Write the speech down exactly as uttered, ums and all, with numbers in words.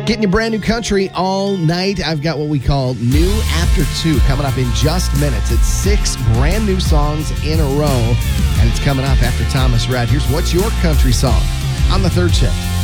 Getting you brand new country all night. I've got what we call New After Two coming up in just minutes. It's six brand new songs in a row, and it's coming up after Thomas Rhett. Here's What's Your Country Song on the third shift.